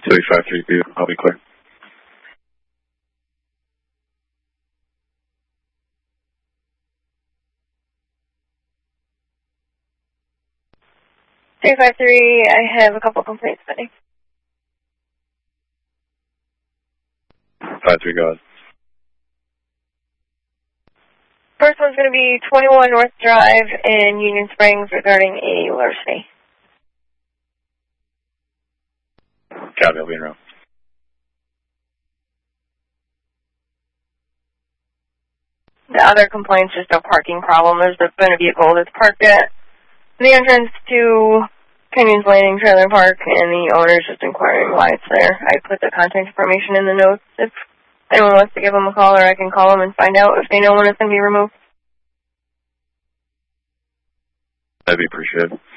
353B, I'll be clear. I have a couple complaints pending. 53, go ahead. First one's going to be 21 North Drive in Union Springs regarding a larceny. Copy, I'll be in row. The other complaint's just a parking problem. There's been a vehicle that's parked at the entrance to Canyons Landing Trailer Park, and the owner's just inquiring why it's there. I put the contact information in the notes. If anyone wants to give them a call, or I can call them and find out if they know when it's going to be removed. That'd be appreciated.